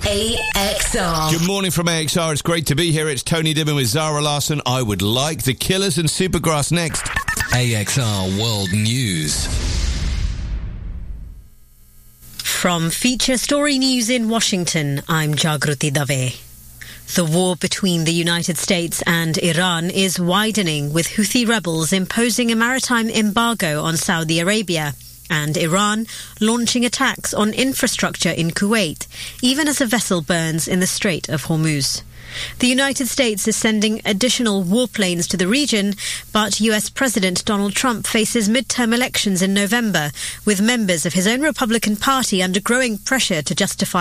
AXR. Good morning from AXR. It's great to be here. It's Tony Dibbin with Zara Larsson. I would like The Killers and Supergrass next. AXR World News. From Feature Story News in Washington, I'm Jagruti Dave. The war between the United States and Iran is widening, with Houthi rebels imposing a maritime embargo on Saudi Arabia and Iran launching attacks on infrastructure in Kuwait, even as a vessel burns in the Strait of Hormuz. The United States is sending additional warplanes to the region, but US President Donald Trump faces midterm elections in November, with members of his own Republican Party under growing pressure to justify